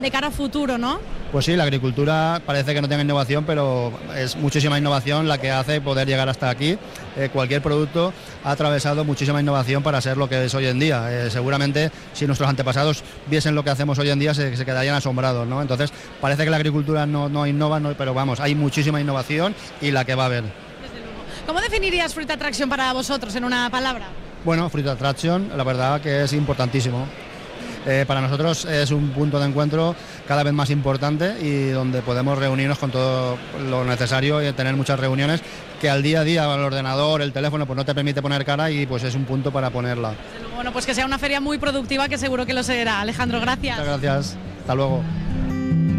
de cara a futuro, ¿no? Pues sí, la agricultura parece que no tenga innovación, pero es muchísima innovación la que hace poder llegar hasta aquí. Cualquier producto ha atravesado muchísima innovación para ser lo que es hoy en día. Seguramente si nuestros antepasados viesen lo que hacemos hoy en día se quedarían asombrados, ¿no? Entonces parece que la agricultura no innova, pero vamos, hay muchísima innovación y la que va a haber. Desde luego. ¿Cómo definirías Fruit Attraction para vosotros en una palabra? Bueno, Fruit Attraction, la verdad que es importantísimo. Para nosotros es un punto de encuentro cada vez más importante y donde podemos reunirnos con todo lo necesario y tener muchas reuniones que al día a día el ordenador, el teléfono pues no te permite poner cara y pues es un punto para ponerla. Bueno, pues que sea una feria muy productiva, que seguro que lo será. Alejandro, gracias. Muchas gracias, hasta luego.